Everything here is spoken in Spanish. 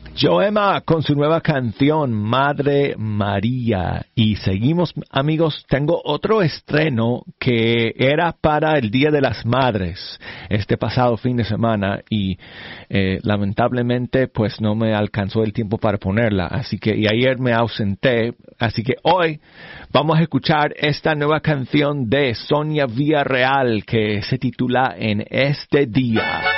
Joemma con su nueva canción Madre María. Y seguimos, amigos, tengo otro estreno que era para el Día de las Madres este pasado fin de semana y lamentablemente pues no me alcanzó el tiempo para ponerla, así que y ayer me ausenté, así que hoy vamos a escuchar esta nueva canción de Sonia Villarreal que se titula En este día.